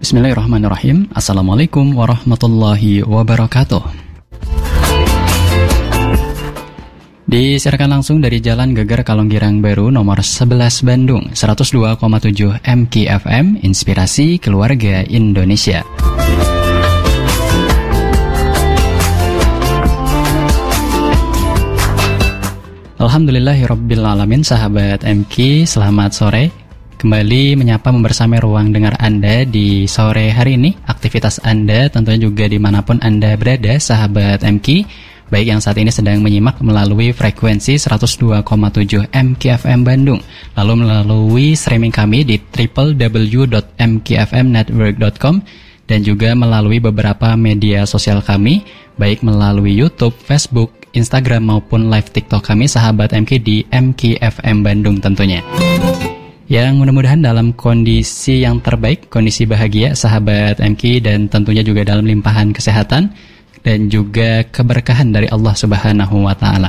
Bismillahirrahmanirrahim. Assalamualaikum warahmatullahi wabarakatuh. Disiarkan langsung dari Jalan Geger Kalonggirang Baru nomor 11 Bandung, 102,7 MKFM, Inspirasi Keluarga Indonesia. Alhamdulillahirrabbilalamin, sahabat MK, selamat sore. Kembali menyapa membersamai ruang dengar Anda di sore hari ini. Aktivitas Anda tentunya juga dimanapun Anda berada, sahabat MK, baik yang saat ini sedang menyimak melalui frekuensi 102,7 MKFM Bandung, lalu melalui streaming kami di www.mkfmnetwork.com, dan juga melalui beberapa media sosial kami, baik melalui YouTube, Facebook, Instagram maupun live TikTok kami, sahabat MK, di MKFM Bandung tentunya. Yang mudah-mudahan dalam kondisi yang terbaik, kondisi bahagia, sahabat MK, dan tentunya juga dalam limpahan kesehatan dan juga keberkahan dari Allah Subhanahu wa Ta'ala.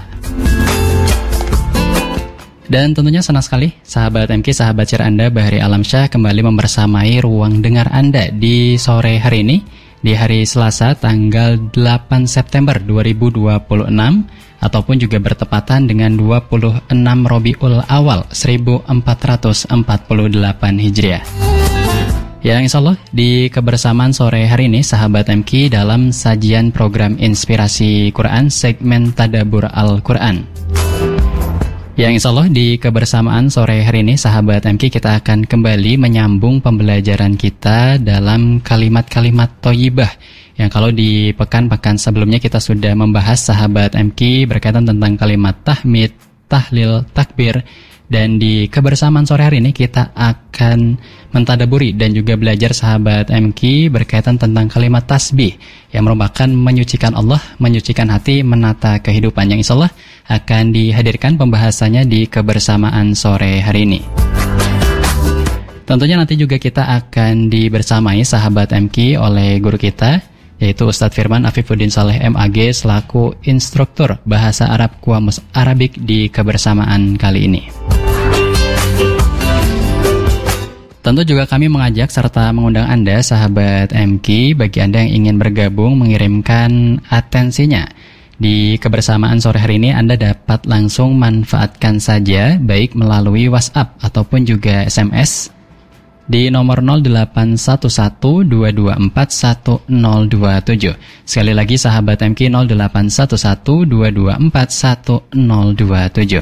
Dan tentunya senang sekali sahabat MK, sahabat share Anda, Bahri Alamsyah, kembali membersamai ruang dengar Anda di sore hari ini, di hari Selasa tanggal 8 September 2026, ataupun juga bertepatan dengan 26 Rabiul Awal 1448 Hijriah. Yang insya Allah di kebersamaan sore hari ini, sahabat MK, dalam sajian program Inspirasi Quran segmen Tadabbur Al-Quran. Yang insya Allah di kebersamaan sore hari ini, sahabat MK, kita akan kembali menyambung pembelajaran kita dalam kalimat-kalimat thayyibah, yang kalau di pekan-pekan sebelumnya kita sudah membahas, sahabat MK, berkaitan tentang kalimat tahmid, tahlil, takbir. Dan di kebersamaan sore hari ini kita akan mentadaburi dan juga belajar, sahabat MK, berkaitan tentang kalimat tasbih, yang merupakan menyucikan Allah, menyucikan hati, menata kehidupan, yang insya Allah akan dihadirkan pembahasannya di kebersamaan sore hari ini. Tentunya nanti juga kita akan dibersamai, sahabat MK, oleh guru kita, yaitu Ustadz Firman Afifuddin Saleh MAG, selaku instruktur Bahasa Arab Qamus Arabik di kebersamaan kali ini. Tentu juga kami mengajak serta mengundang Anda, sahabat MK, bagi Anda yang ingin bergabung mengirimkan atensinya. Di kebersamaan sore hari ini Anda dapat langsung manfaatkan saja, baik melalui WhatsApp ataupun juga SMS di nomor 0811-224-1027. Sekali lagi, sahabat MK, 0811-224-1027.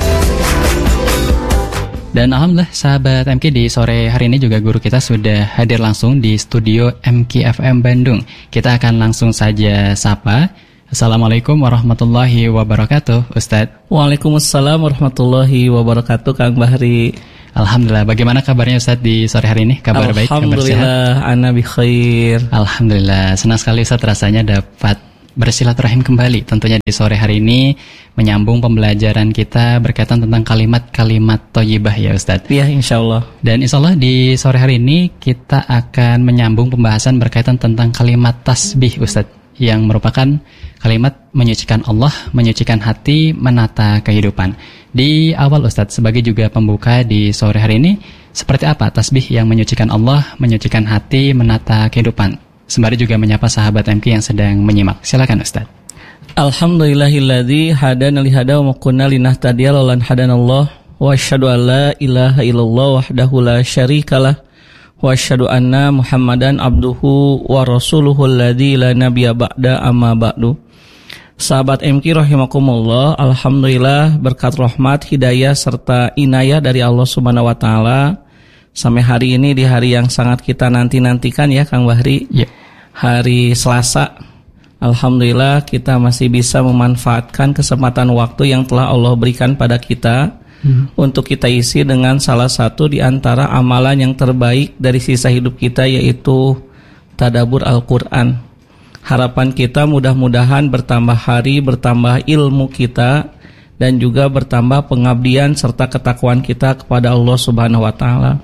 Dan alhamdulillah, sahabat MK, di sore hari ini juga guru kita sudah hadir langsung di studio MKFM Bandung. Kita akan langsung saja sapa. Assalamualaikum warahmatullahi wabarakatuh, Ustadz. Waalaikumsalam warahmatullahi wabarakatuh, Kang Bahri. Alhamdulillah, bagaimana kabarnya Ustadz di sore hari ini? Kabar baik, kabar sehat? Alhamdulillah, ana bi khair. Alhamdulillah, senang sekali Ustadz rasanya dapat bersilaturahim kembali. Tentunya di sore hari ini menyambung pembelajaran kita berkaitan tentang kalimat-kalimat thayyibah, ya Ustadz. Iya, insyaallah. Dan insyaallah di sore hari ini kita akan menyambung pembahasan berkaitan tentang kalimat tasbih, Ustadz, yang merupakan kalimat menyucikan Allah, menyucikan hati, menata kehidupan. Di awal, Ustadz, sebagai juga pembuka di sore hari ini, seperti apa tasbih yang menyucikan Allah, menyucikan hati, menata kehidupan? Sembari juga menyapa sahabat MK yang sedang menyimak. Silakan, Ustadz. Alhamdulillahilladzi hadana li hada wa ma kunna linahtadiya laulan hadanallah, wa asyhadu an la ilaha illallah wahdahu la syarikalah, wa asyhadu anna Muhammadan abduhu wa rasuluhu alladzi la nabiyya ba'da amma ba'du. Sahabat MK rahimakumullah, alhamdulillah berkat rahmat, hidayah serta inayah dari Allah Subhanahu wa taala, sampai hari ini, di hari yang sangat kita nanti-nantikan ya Kang Bahri, hari Selasa, alhamdulillah kita masih bisa memanfaatkan kesempatan waktu yang telah Allah berikan pada kita untuk kita isi dengan salah satu di antara amalan yang terbaik dari sisa hidup kita, yaitu Tadabbur Al-Quran. Harapan kita mudah-mudahan bertambah hari, bertambah ilmu kita, dan juga bertambah pengabdian serta ketakwaan kita kepada Allah Subhanahu wa taala.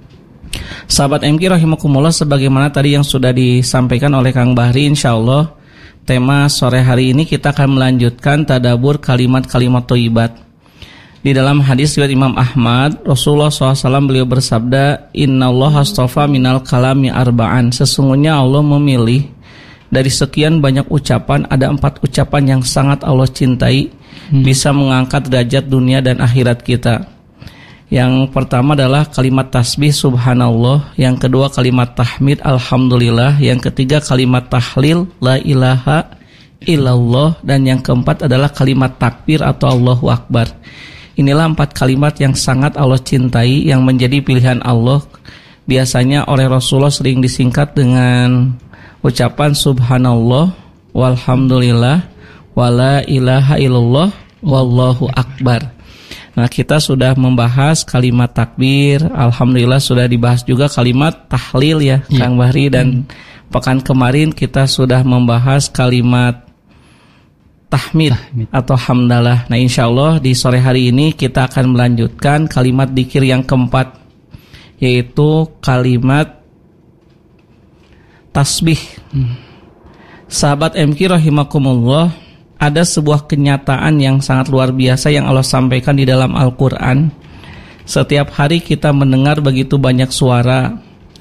Sahabat MK rahimakumullah, sebagaimana tadi yang sudah disampaikan oleh Kang Bahri, insyaallah tema sore hari ini kita akan melanjutkan tadabbur kalimat-kalimat thayyibat. Di dalam hadis riwayat Imam Ahmad, Rasulullah SAW beliau bersabda, Innallaha astafa minal kalami arba'an. Sesungguhnya Allah memilih dari sekian banyak ucapan, ada 4 ucapan yang sangat Allah cintai, bisa mengangkat derajat dunia dan akhirat kita. Yang pertama adalah kalimat tasbih subhanallah, yang kedua kalimat tahmid alhamdulillah, yang ketiga kalimat tahlil la ilaha illallah, dan yang keempat adalah kalimat takbir atau Allahu Akbar. Inilah 4 kalimat yang sangat Allah cintai, yang menjadi pilihan Allah. Biasanya oleh Rasulullah sering disingkat dengan ucapan subhanallah walhamdulillah wala ilaha illallah wallahu akbar. Nah, kita sudah membahas kalimat takbir, alhamdulillah sudah dibahas juga kalimat tahlil ya, Kang Bahri, dan pekan kemarin kita sudah membahas kalimat tahmid atau hamdalah. Nah, insyaallah di sore hari ini kita akan melanjutkan kalimat dzikir yang keempat, yaitu kalimat tasbih. Sahabat MQ rahimakumullah, ada sebuah kenyataan yang sangat luar biasa yang Allah sampaikan di dalam Al-Quran. Setiap hari kita mendengar begitu banyak suara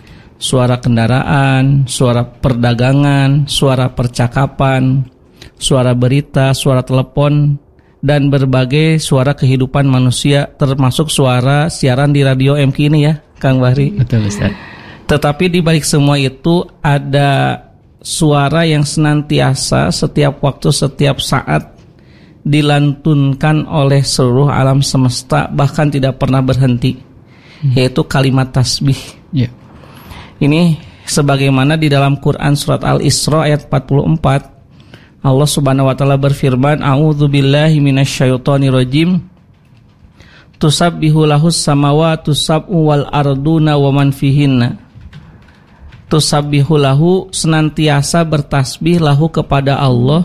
kendaraan, suara perdagangan, suara percakapan, suara berita, suara telepon, dan berbagai suara kehidupan manusia, termasuk suara siaran di radio MQ ini ya, Kang Bahri. Betul, Ustaz. Tetapi di balik semua itu ada suara yang senantiasa setiap waktu, setiap saat dilantunkan oleh seluruh alam semesta, bahkan tidak pernah berhenti, yaitu kalimat tasbih. Ini sebagaimana di dalam Quran surat Al-Isra ayat 44, Allah Subhanahu wa taala berfirman, A'udzubillahi minasyaitonirrajim, tusabbihu lahus samawati sab'u wal arduna wa man fihinna. Tusabbihu lahu, senantiasa bertasbih lahu kepada Allah.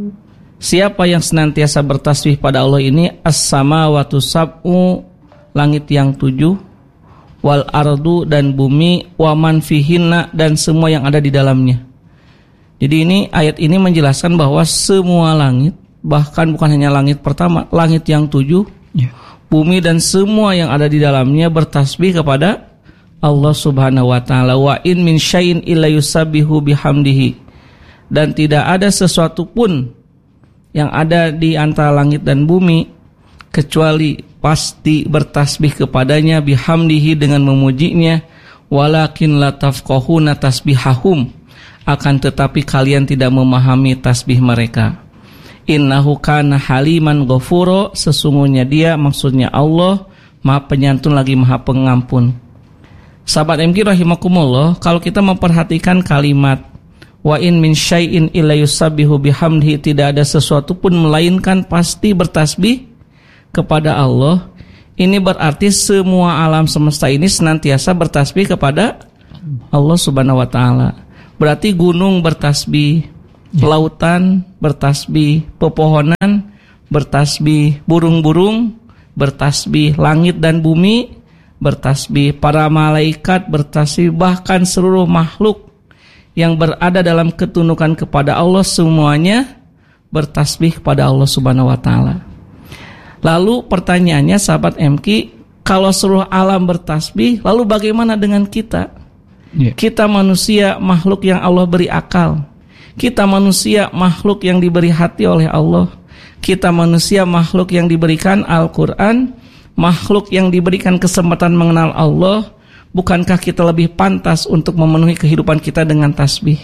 Siapa yang senantiasa bertasbih pada Allah ini? As-samawatu sab'u, langit yang 7, wal ardu, dan bumi, wa man fihinna, dan semua yang ada di dalamnya. Jadi ini ayat ini menjelaskan bahwa semua langit, bahkan bukan hanya langit pertama, langit yang 7, bumi dan semua yang ada di dalamnya bertasbih kepada Allah Subhanahu wa taala. Wa in min syai'in illa yusabbihu bihamdihi, dan tidak ada sesuatu pun yang ada di antara langit dan bumi kecuali pasti bertasbih kepadanya, bihamdihi, dengan memujinya. Walakin la tafqahuna tasbihahum, akan tetapi kalian tidak memahami tasbih mereka. Innahu kana haliman ghafuro, sesungguhnya dia, maksudnya Allah, Maha Penyantun lagi Maha Pengampun. Sahabat MQ rahimakumullah, kalau kita memperhatikan kalimat wa in min syai'in illa yusabbihu bihamdihi, tidak ada sesuatu pun melainkan pasti bertasbih kepada Allah. Ini berarti semua alam semesta ini senantiasa bertasbih kepada Allah Subhanahu wa taala. Berarti gunung bertasbih, lautan bertasbih, pepohonan bertasbih, burung-burung bertasbih, langit dan bumi bertasbih, para malaikat bertasbih, bahkan seluruh makhluk yang berada dalam ketundukan kepada Allah semuanya bertasbih kepada Allah Subhanahu wa taala. Lalu pertanyaannya sahabat MQ, kalau seluruh alam bertasbih, lalu bagaimana dengan kita? Kita manusia, makhluk yang Allah beri akal. Kita manusia, makhluk yang diberi hati oleh Allah. Kita manusia, makhluk yang diberikan Al-Quran, makhluk yang diberikan kesempatan mengenal Allah. Bukankah kita lebih pantas untuk memenuhi kehidupan kita dengan tasbih?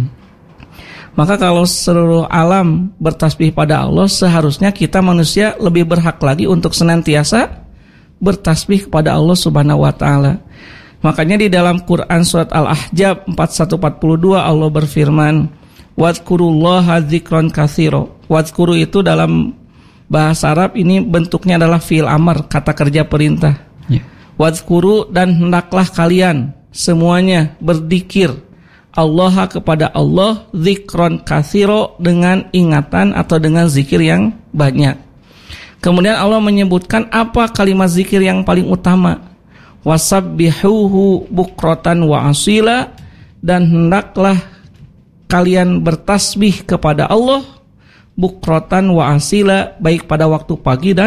Maka kalau seluruh alam bertasbih pada Allah, seharusnya kita manusia lebih berhak lagi untuk senantiasa bertasbih kepada Allah Subhanahu wa taala. Makanya di dalam Quran surat Al-Ahzab 41-42 Allah berfirman, wadhkurullaha dzikran katsira. Wadhkuru itu dalam bahasa Arab ini bentuknya adalah fi'il amr, kata kerja perintah. Wadhkuru, dan hendaklah kalian semuanya berzikir Allah kepada Allah, dzikron katsira, dengan ingatan atau dengan zikir yang banyak. Kemudian Allah menyebutkan apa kalimat zikir yang paling utama. Wasabbihuhu bukratan wa asila, dan hendaklah kalian bertasbih kepada Allah bukratan wa asila, baik pada waktu pagi dan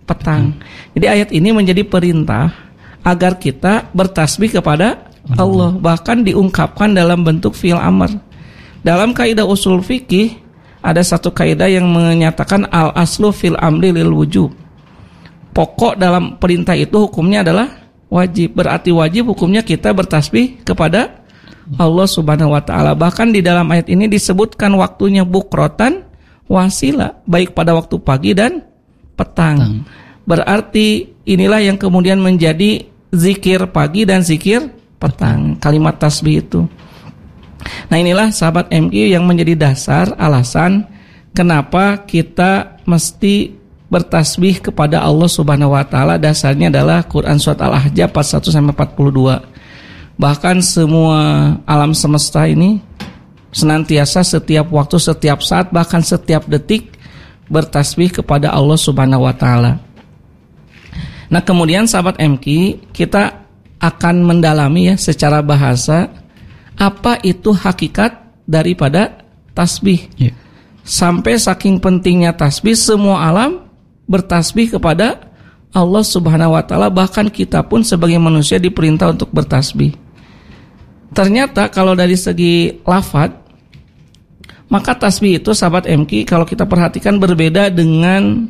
petang. Jadi ayat ini menjadi perintah agar kita bertasbih kepada Allah. Bahkan diungkapkan dalam bentuk fi'il amr. Dalam kaidah usul fikih ada satu kaidah yang menyatakan al aslu fil amri lil wujub. Pokok dalam perintah itu hukumnya adalah wajib. Berarti wajib hukumnya kita bertasbih kepada Allah Subhanahu wa taala. Bahkan di dalam ayat ini disebutkan waktunya bukrotan wasila, baik pada waktu pagi dan petang. Berarti inilah yang kemudian menjadi zikir pagi dan zikir petang, kalimat tasbih itu. Nah, inilah sahabat MQ yang menjadi dasar alasan kenapa kita mesti bertasbih kepada Allah Subhanahu wa taala. Dasarnya adalah Quran surat Al-Ahzab 41 sampai 42. Bahkan semua alam semesta ini senantiasa setiap waktu, setiap saat, bahkan setiap detik bertasbih kepada Allah Subhanahu wa taala. Nah, kemudian sahabat MQ, kita akan mendalami ya secara bahasa apa itu hakikat daripada tasbih. Sampai saking pentingnya tasbih, semua alam bertasbih kepada Allah Subhanahu wa taala, bahkan kita pun sebagai manusia diperintah untuk bertasbih. Ternyata kalau dari segi lafaz, maka tasbih itu sahabat MQ kalau kita perhatikan berbeda dengan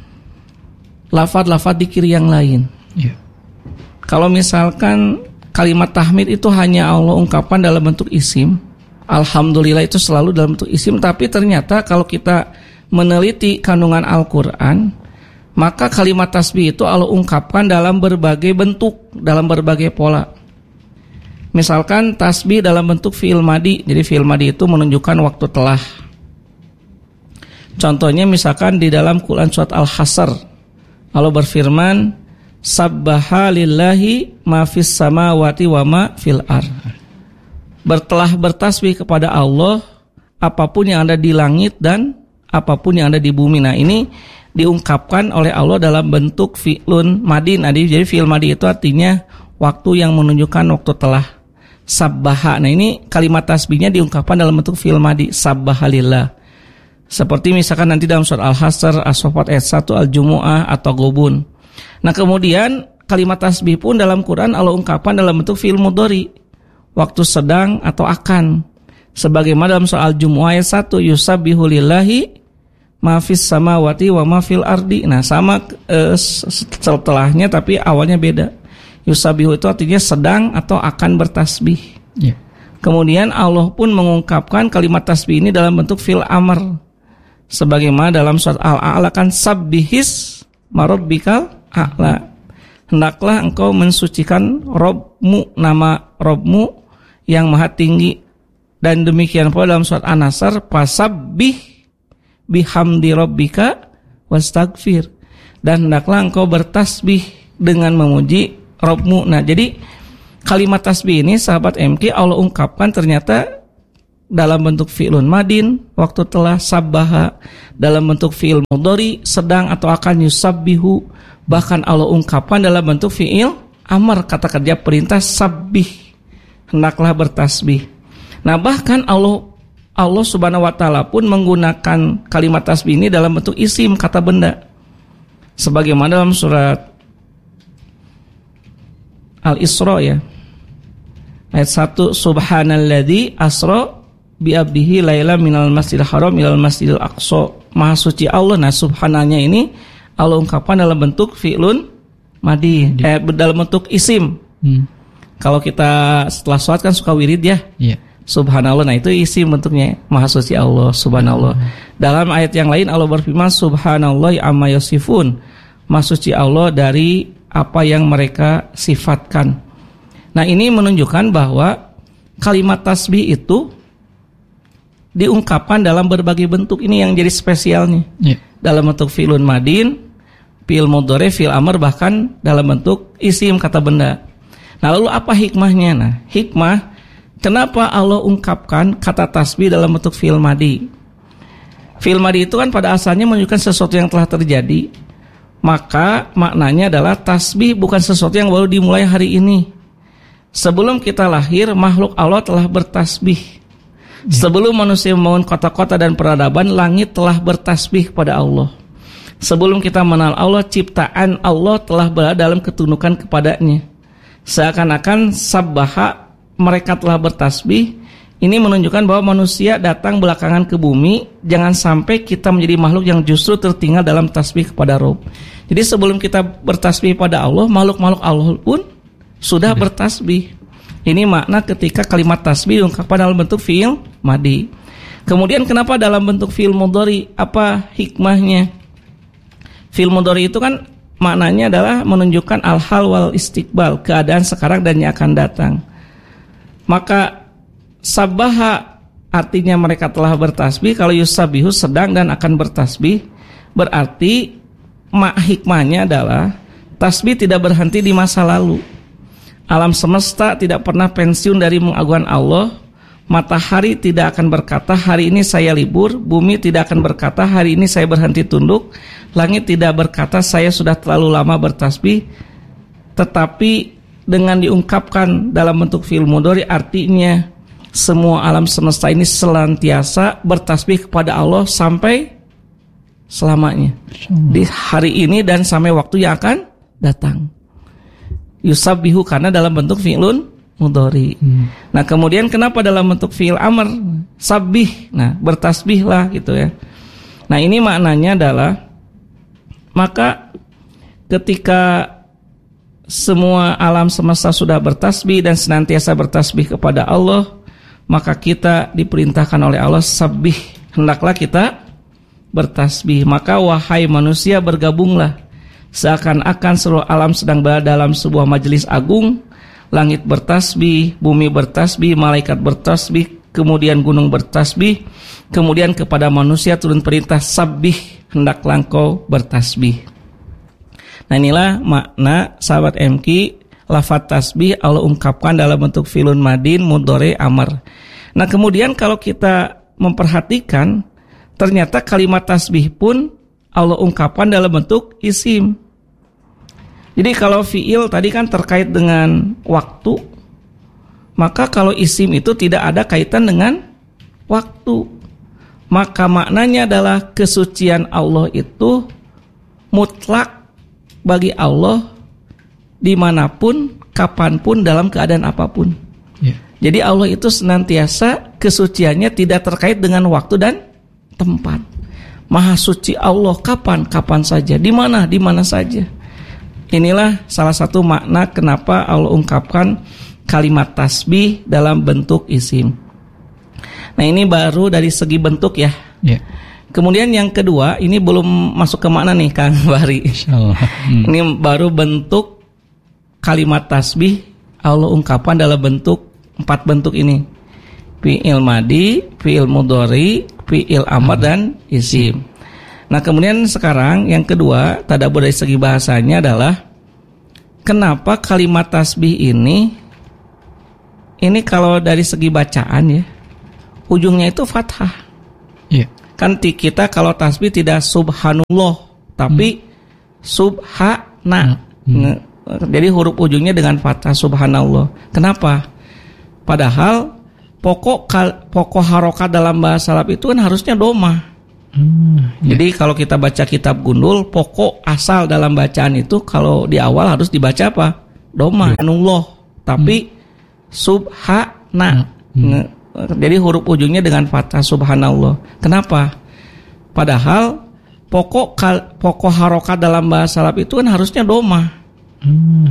lafaz-lafaz dzikir yang lain. Kalau misalkan kalimat tahmid itu hanya Allah ungkapkan dalam bentuk isim, alhamdulillah itu selalu dalam bentuk isim. Tapi ternyata kalau kita meneliti kandungan Al-Quran, maka kalimat tasbih itu Allah ungkapkan dalam berbagai bentuk, dalam berbagai pola. Misalkan tasbih dalam bentuk fi'il madi. Jadi fi'il madi itu menunjukkan waktu telah. Contohnya misalkan di dalam Quran surat Al-Hasr, Allah berfirman, sabbaha lillahi ma fis samawati wa ma fil ard. Telah bertasbih kepada Allah apapun yang ada di langit dan apapun yang ada di bumi. Nah, ini diungkapkan oleh Allah dalam bentuk fi'lun madin. Jadi fi'il madi itu artinya waktu yang menunjukkan waktu telah. Sabbaha. Nah, ini kalimat tasbihnya diungkapkan dalam bentuk fi'il madi, sabbaha lillah. Seperti misalkan nanti dalam surat Al-Hasr, As-Saffat ayat 1, Al-Jumu'ah atau Ghubun. Nah, kemudian kalimat tasbih pun dalam Quran Allah ungkapkan dalam bentuk fi'il mudhari, waktu sedang atau akan. Sebagaimana dalam surat Al-Jumu'ah ayat 1, yusabbihu lillahi ma fis samawati wa ma fil ardi. Nah, sama setelahnya tapi awalnya beda. Yusabihu itu artinya sedang atau akan bertasbih. Kemudian Allah pun mengungkapkan kalimat tasbih ini dalam bentuk fi'il amr. Sebagaimana dalam surat Al-A'la kan sabbihis marabbikal a'la. Hendaklah engkau mensucikan Rabbmu, nama Rabbmu yang maha tinggi. Dan demikian pula dalam surat An-Nasr, fasabbih bihamdi rabbika wastaghfir. Dan hendaklah engkau bertasbih dengan memuji Rabbmu. Nah, jadi kalimat tasbih ini sahabat MQ Allah ungkapkan ternyata dalam bentuk fi'lun madin, waktu telah, sabbaha dalam bentuk fi'il mudhari, sedang atau akan, yusabbihu bahkan Allah ungkapkan dalam bentuk fi'il amr, kata kerja perintah, sabbih, hendaklah bertasbih. Nah, bahkan Allah Subhanahu wa taala pun menggunakan kalimat tasbih ini dalam bentuk isim, kata benda. Sebagaimana dalam surat Al-Isra ya, ayat 1, subhanalladzi asra bi abdihi laila minal masjidil haram ilal masjidil aqsa. Maha suci Allah. Nah, subhananya ini Allah ungkapkan dalam bentuk fi'lun madi, dalam bentuk isim. Kalau kita setelah sholat kan suka wirid ya, subhanallah. Nah, itu isim bentuknya, maha suci Allah, subhanallah. Dalam ayat yang lain Allah berfirman, subhanallahi amma yasifun, maha suci Allah dari apa yang mereka sifatkan. Nah, ini menunjukkan bahwa kalimat tasbih itu diungkapkan dalam berbagai bentuk. Ini yang jadi spesialnya. Dalam bentuk fi'lun madin, fi'il mudhari, fi'il amr, bahkan dalam bentuk isim, kata benda. Nah, lalu apa hikmahnya? Nah, hikmah kenapa Allah ungkapkan kata tasbih dalam bentuk fi'il madi? Fi'il madi itu kan pada asalnya menunjukkan sesuatu yang telah terjadi. Maka maknanya adalah tasbih bukan sesuatu yang baru dimulai hari ini. Sebelum kita lahir, makhluk Allah telah bertasbih. Sebelum manusia membangun kota-kota dan peradaban, langit telah bertasbih kepada Allah. Sebelum kita mengenal Allah, ciptaan Allah telah berada dalam ketundukan kepadanya. Seakan-akan sabbaha, mereka telah bertasbih. Ini menunjukkan bahwa manusia datang belakangan ke bumi. Jangan sampai kita menjadi makhluk yang justru tertinggal dalam tasbih kepada Rabb. Jadi sebelum kita bertasbih pada Allah, makhluk-makhluk Allah pun sudah bertasbih. Ini makna ketika kalimat tasbih diungkapkan dalam bentuk fi'il madi. Kemudian kenapa dalam bentuk fi'il mudhari? Apa hikmahnya? Fi'il mudhari itu kan maknanya adalah menunjukkan al-hal wal istiqbal, keadaan sekarang dan yang akan datang. Maka sabbaha artinya mereka telah bertasbih. Kalau yusabihu sedang dan akan bertasbih, berarti hikmahnya adalah tasbih tidak berhenti di masa lalu. Alam semesta tidak pernah pensiun dari mengagungkan Allah. Matahari tidak akan berkata hari ini saya libur. Bumi tidak akan berkata hari ini saya berhenti tunduk. Langit tidak berkata saya sudah terlalu lama bertasbih. Tetapi dengan diungkapkan dalam bentuk fi'il mudhari, artinya semua alam semesta ini senantiasa bertasbih kepada Allah sampai selamanya, di hari ini dan sampai waktu yang akan datang. Yusabbihu karena dalam bentuk fi'lun mudhari. Nah, kemudian kenapa dalam bentuk fi'il amr? Sabbih. Nah, bertasbihlah gitu ya. Nah, ini maknanya adalah maka ketika semua alam semesta sudah bertasbih dan senantiasa bertasbih kepada Allah, maka kita diperintahkan oleh Allah sabbih, hendaklah kita bertasbih. Maka wahai manusia, bergabunglah, seakan-akan seluruh alam sedang berada dalam sebuah majelis agung. Langit bertasbih, bumi bertasbih, malaikat bertasbih, kemudian gunung bertasbih, kemudian kepada manusia turun perintah sabbih, hendaklah engkau bertasbih. Nah, inilah makna sahabat MQ lafaz tasbih Allah ungkapkan dalam bentuk fi'lun madin mudhari amr. Nah, kemudian kalau kita memperhatikan, ternyata kalimat tasbih pun Allah ungkapkan dalam bentuk isim. Jadi kalau fi'il tadi kan terkait dengan waktu, maka kalau isim itu tidak ada kaitan dengan waktu. Maka maknanya adalah kesucian Allah itu mutlak bagi Allah dimanapun, kapanpun, dalam keadaan apapun. Jadi Allah itu senantiasa kesuciannya tidak terkait dengan waktu dan tempat. Maha suci Allah kapan saja, di mana saja. Inilah salah satu makna kenapa Allah ungkapkan kalimat tasbih dalam bentuk isim. Nah, ini baru dari segi bentuk ya. Kemudian yang kedua, ini belum masuk ke makna nih Kang Bahri. Insyaallah. Ini baru bentuk kalimat tasbih Allah ungkapkan dalam bentuk 4 bentuk ini. Fi'il madi, fi'il mudhari, fi'il amr dan isim. Nah, kemudian sekarang yang kedua, tadabbur dari segi bahasanya adalah kenapa kalimat tasbih ini kalau dari segi bacaan ya, ujungnya itu fathah. Kan kita kalau tasbih tidak subhanallah, tapi subhana. Jadi huruf ujungnya dengan fathah, subhanallah. Kenapa? Padahal pokok harokat dalam bahasa Arab itu kan harusnya doma. Jadi kalau kita baca kitab Gundul, pokok asal dalam bacaan itu kalau di awal harus dibaca apa? Doma, Allah. Tapi subhana. Jadi huruf ujungnya dengan fathah, subhanallah. Kenapa? Padahal pokok harokat dalam bahasa Arab itu kan harusnya doma.